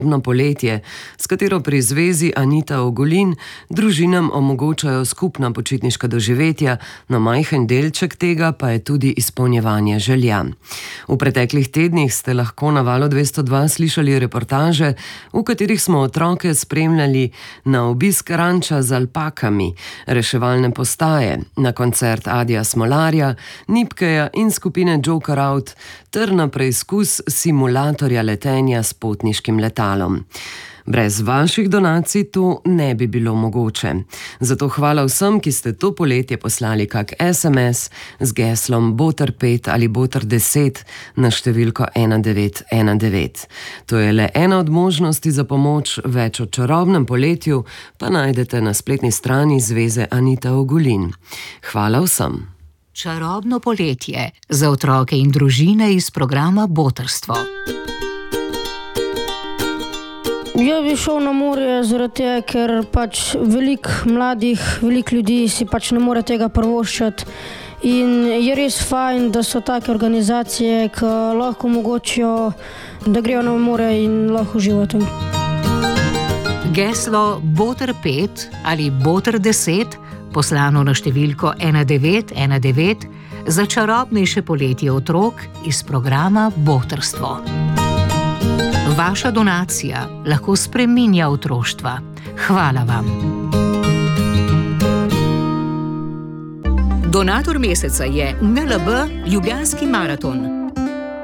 poletje, s katero pri zvezi Anita Ogulin družinam omogočajo skupna počitniška doživetja, no majhen delček tega pa je tudi izpolnjevanje želja. V preteklih tednih ste lahko na Valu 202 slišali reportaže, v katerih smo otroke spremljali na obisk ranča z alpakami, reševalne postaje, na koncert Adija Smolarja, Nipkeja in skupine Joker Out ter na preizkus simulatorja letenja s potniškim letalom. Brez vaših donacij to ne bi bilo mogoče. Zato hvala vsem, ki ste to poletje poslali kak SMS z geslom Boter5 ali Boter10 na številko 1919. To je le ena od možnosti za pomoč, več o čarobnem poletju pa najdete na spletni strani Zveze Anita Ogulin. Hvala vsem. Čarobno poletje za otroke in družine iz programa Botrstvo. Jaz bi šel na morje zaradi tega, ker pač veliko ljudi si pač ne more tega privoščiti. In je res fajn, da so take organizacije, ki lahko omogočijo, da grejo na morje in lahko uživajo tam. Geslo Boter5 ali Boter10 poslano na številko 1919 za čarobnejše poletje otrok iz programa Botrstvo. Vaša donacija lahko spreminja otroštva. Hvala vam. Donator meseca je NLB Ljubljanski maraton.